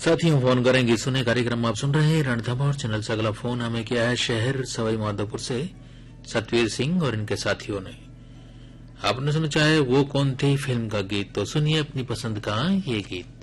साथियों फोन करेंगे सुने कार्यक्रम आप सुन रहे हैं रणथंभौर चैनल से। अगला फोन हमें किया है शहर सवाई माधोपुर से सतवीर सिंह और इनके साथियों ने। आपने सुना चाहे वो कौन थी फिल्म का गीत, तो सुनिए अपनी पसंद का ये गीत।